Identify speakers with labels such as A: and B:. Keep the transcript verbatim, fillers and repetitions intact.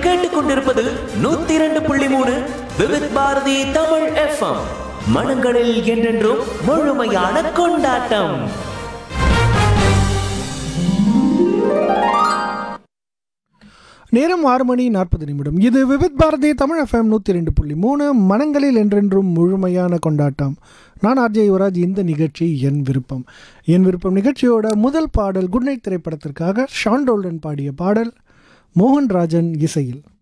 A: கேட்டுக்கொண்டிருப்பது நூத்தி இரண்டு புள்ளி மூணு விவித் பாரதி தமிழ் எஃப்எம். மனங்களில் என்றென்றும் முழுமையான கொண்டாட்டம்.
B: நேரம் ஆறு மணி நாற்பது நிமிடம். இது விவித் பாரதி தமிழ் எஃப்எம் நூற்றி ரெண்டு புள்ளி மூணு மனங்களில் என்றென்றும் முழுமையான கொண்டாட்டம். நான் ஆர்ஜே யுவராஜ். இந்த நிகழ்ச்சி என் விருப்பம். என் விருப்பம் நிகழ்ச்சியோட முதல் பாடல் குட் நைட் திரைப்படத்திற்காக ஷான் டோல்டன் பாடிய பாடல், மோகன்ராஜன் இசையில்.